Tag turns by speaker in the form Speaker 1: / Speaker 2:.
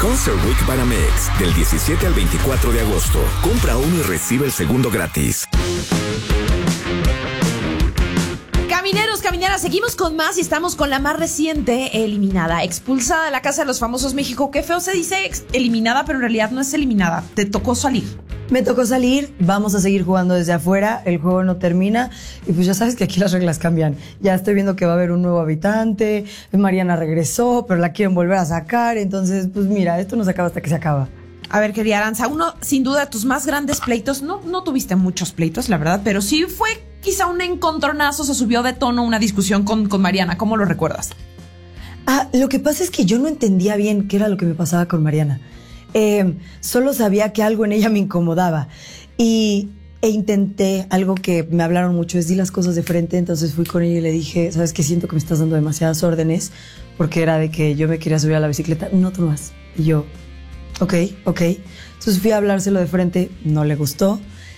Speaker 1: Concert Week Banamex, del 17 al 24 de agosto. Compra uno y recibe el segundo gratis.
Speaker 2: Camineros, camineras, seguimos con más y estamos con la más reciente eliminada, expulsada de la Casa de los Famosos México. Qué feo se dice eliminada, pero en realidad no es eliminada, te tocó salir.
Speaker 3: Me tocó salir, vamos a seguir jugando desde afuera, el juego no termina y pues ya sabes que aquí las reglas cambian. Ya estoy viendo que va a haber un nuevo habitante, Mariana regresó, pero la quieren volver a sacar, entonces pues mira, esto no se acaba hasta que se acaba.
Speaker 2: A ver, querida Aranza, uno sin duda de tus más grandes pleitos, no tuviste muchos pleitos, la verdad, pero sí fue quizá un encontronazo, se subió de tono una discusión con Mariana, ¿cómo lo recuerdas?
Speaker 3: Lo que pasa es que yo no entendía bien qué era lo que me pasaba con Mariana. Solo sabía que algo en ella me incomodaba e intenté algo que me hablaron mucho, es di las cosas de frente. Entonces fui con ella y le dije, sabes que siento que me estás dando demasiadas órdenes, porque era de que yo me quería subir a la bicicleta, no tú más. Y yo, ok. Entonces fui a hablárselo de frente, no le gustó